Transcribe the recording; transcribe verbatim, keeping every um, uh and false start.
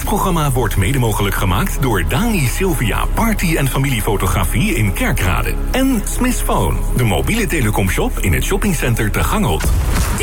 programma wordt mede mogelijk gemaakt door Dani Sylvia Party en Familiefotografie in Kerkrade. En Smith's Phone, de mobiele telecomshop in het shoppingcenter Te Gangelt.